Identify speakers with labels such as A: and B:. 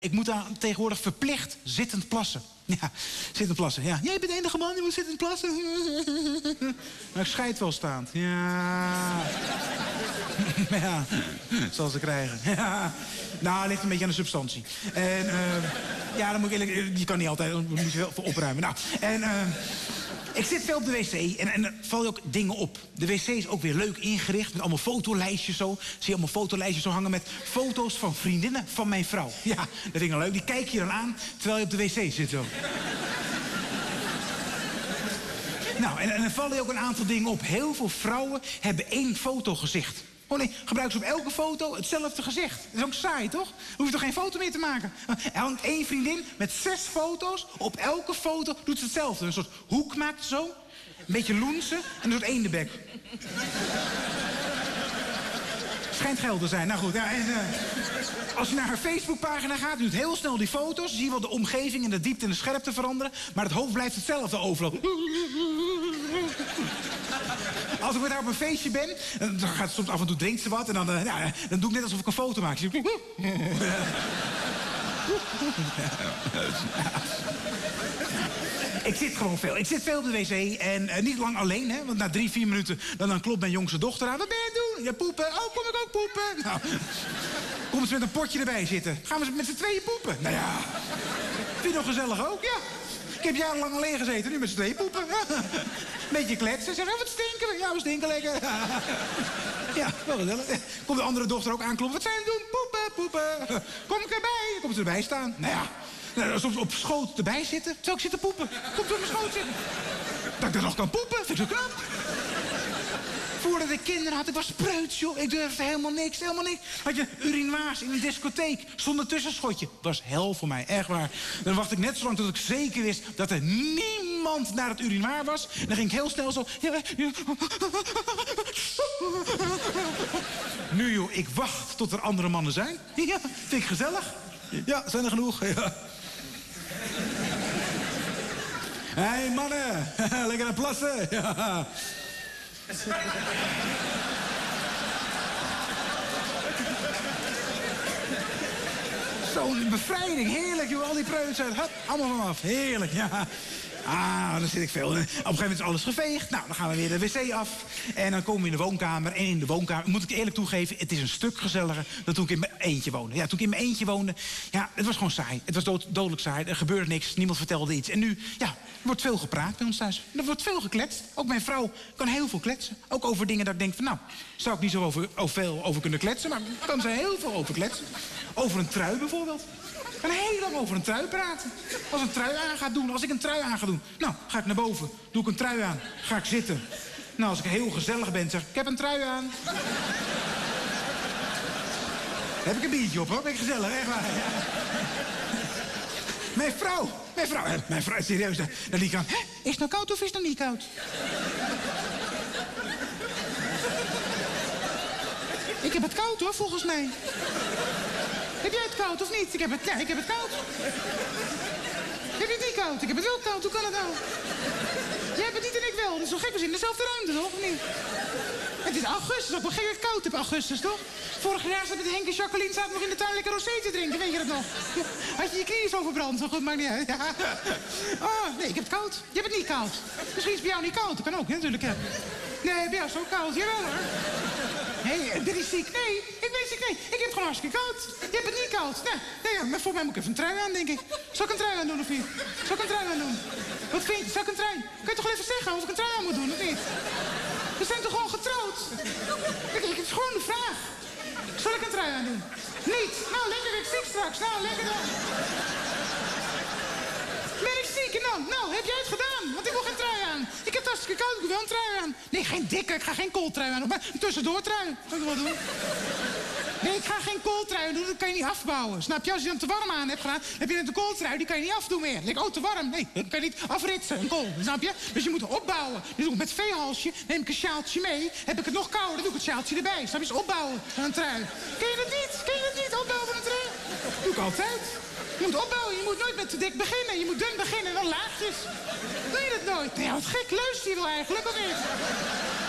A: Ik moet daar tegenwoordig verplicht zittend plassen. Ja, zittend plassen, ja. Jij bent de enige man die moet zittend plassen. Maar ik scheid wel staand. Ja. Ja, zal ze krijgen. Ja. Nou, het ligt een beetje aan de substantie. En, ja, dan moet ik eerlijk... Je kan niet altijd, dan moet je wel voor opruimen. Nou, en, ik zit veel op de wc en er vallen ook dingen op. De wc is ook weer leuk ingericht met allemaal fotolijstjes zo. Zie je allemaal fotolijstjes zo hangen met foto's van vriendinnen van mijn vrouw. Ja, dat vind ik nou leuk. Die kijk je dan aan terwijl je op de wc zit zo. Nou, en er vallen ook een aantal dingen op. Heel veel vrouwen hebben 1 fotogezicht. Oh nee, gebruiken ze op elke foto hetzelfde gezicht. Dat is ook saai, toch? Hoef je toch geen foto meer te maken? Er hangt 1 vriendin met 6 foto's. Op elke foto doet ze hetzelfde. Een soort hoek maakt zo. Een beetje loensen en een soort eendebek. Schijnt geld te zijn. Nou goed, ja, en, als je naar haar Facebookpagina gaat, doet heel snel die foto's. Zie je wel de omgeving en de diepte en de scherpte veranderen. Maar het hoofd blijft hetzelfde overal. Als ik met haar op een feestje ben, dan gaat ze soms af en toe drinkt ze wat. En dan, ja, dan doe ik net alsof ik een foto maak. Ik zit gewoon veel. Ik zit veel op de wc en niet lang alleen, hè. Want na 3-4 minuten dan klopt mijn jongste dochter aan. Wat ben je aan het doen? Ja, poepen. Oh, kom ik ook poepen? Nou, komt ze met een potje erbij zitten. Gaan we met z'n tweeën poepen? Nou ja, vind je nog gezellig ook? Ja. Ik heb jarenlang alleen gezeten, nu met z'n tweeën poepen. Beetje kletsen. Zeggen, wat stinken we? Ja, we stinken lekker. Ja, wel gezellig. Komt de andere dochter ook aankloppen. Wat zijn we doen? Poepen, poepen. Kom ik erbij? Dan komt ze erbij staan. Nou ja, soms op schoot erbij zitten. Zou ik zitten poepen? Komt ze op mijn schoot zitten. Dat ik er nog kan poepen, vind ik zo knap. Voordat ik kinderen had, ik was preuts, joh. Ik durfde helemaal niks, helemaal niks. Had je urinoirs in een discotheek, zonder tussenschotje. Dat was hel voor mij, echt waar. Dan wachtte ik net zo lang tot ik zeker wist dat er niemand naar het urinoir was. Dan ging ik heel snel zo... Nu, joh, ik wacht tot er andere mannen zijn. Ja, vind ik gezellig. Ja, zijn er genoeg, ja. Hé, hey, mannen. Lekker aan plassen. Ja. Zo'n bevrijding, heerlijk, joh, al die preuzen. Hup, allemaal vanaf, heerlijk, ja. Ah, dan zit ik veel. Op een gegeven moment is alles geveegd. Nou, dan gaan we weer de wc af. En dan komen we in de woonkamer. En in de woonkamer, moet ik eerlijk toegeven... het is een stuk gezelliger dan toen ik in mijn eentje woonde. Ja, toen ik in mijn eentje woonde... ja, het was gewoon saai. Het was dodelijk saai. Er gebeurde niks. Niemand vertelde iets. En nu, ja, er wordt veel gepraat bij ons thuis. Er wordt veel gekletst. Ook mijn vrouw kan heel veel kletsen. Ook over dingen dat ik denk van... nou, zou ik niet zo veel over kunnen kletsen... maar ik kan er heel veel over kletsen. Over een trui bijvoorbeeld. Ik kan heel lang over een trui praten. Als een trui aan gaat doen, als ik een trui aan ga doen. Nou, ga ik naar boven, doe ik een trui aan, ga ik zitten. Nou, als ik heel gezellig ben, zeg ik heb een trui aan. Heb ik een biertje op, hoor, ben ik gezellig, echt waar. Ja. Mijn vrouw, serieus, dan liep ik aan. Is het nou koud of is het nou niet koud? Ik heb het koud, hoor, volgens mij. Heb jij het koud of niet? Ik heb het koud. Heb je het niet koud? Ik heb het wel koud. Hoe kan het nou? Jij hebt het niet en ik wel. Dat is toch gek? We zitten in dezelfde ruimte, toch? Of niet? Het is augustus. Op een gegeven moment koud op augustus, toch? Vorig jaar zat Henk en Jacqueline zaten nog in de tuin lekker rosé te drinken. Weet je dat nog? Had je knieën zo verbrand? Zo goed, maakt niet uit. Ja. Oh, nee, ik heb het koud. Je hebt het niet koud. Misschien is het bij jou niet koud. Dat kan ook, hè, natuurlijk. Ja. Nee, bij jou is het ook koud. Jawel, hoor. Hé, ben je ziek? Nee, ik ben ziek. Nee, ik heb het gewoon hartstikke koud. Je hebt het niet koud. Nee, ja, maar voor mij moet ik even een trui aan, denk ik. Zal ik een trui aan doen of niet? Zal ik een trui aan doen? Wat vind je? Zal ik een trui? Kan je toch wel even zeggen of ik een trui aan moet doen of niet? We zijn toch gewoon getrouwd? Ik heb gewoon de vraag. Zal ik een trui aan doen? Niet. Nou, lekker, ik ziek straks. Nou, lekker dan. Ben ik ziek? Nou, heb jij het gedaan? Want ik wil geen trui aan. Ik heb het hartstikke koud, ik wil wel een trui aan. Nee, geen dikke, ik ga geen kooltrui aan. Maar een tussendoor trui. Zal ik wel doen? Nee, ik ga geen kooltrui doen, dat kan je niet afbouwen. Snap je? Als je dan te warm aan hebt gedaan, heb je net een kooltrui, die kan je niet afdoen meer. Dan denk ik, oh, te warm. Nee, dat kan je niet afritsen, een kool. Snap je? Dus je moet opbouwen. Dus doe ik met veehalsje, neem ik een sjaaltje mee. Heb ik het nog kouder, doe ik het sjaaltje erbij. Snap je? Dus opbouwen van een trui. Ken je dat niet? Ken je dat niet? Opbouwen van een trui? Doe ik altijd. Je moet opbouwen, je moet nooit met te dik beginnen. Je moet dun beginnen en dan laagjes. Doe je dat nooit? Nee, wat gek, luister je wel eigenlijk, of niet?